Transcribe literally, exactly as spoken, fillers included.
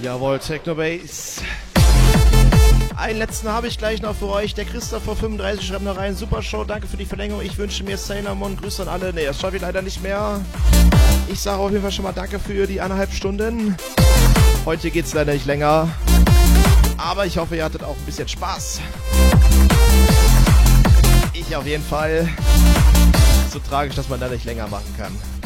Jawohl, Technobase. Einen letzten habe ich gleich noch für euch. Der Christopher fünfunddreißig schreibt noch rein. Super Show, danke für die Verlängerung. Ich wünsche mir Sailor Moon. Grüße an alle. Ne, das schaffe ich leider nicht mehr. Ich sage auf jeden Fall schon mal danke für die eineinhalb Stunden. Heute geht es leider nicht länger. Aber ich hoffe, ihr hattet auch ein bisschen Spaß. Ich auf jeden Fall. So tragisch, dass man da nicht länger machen kann.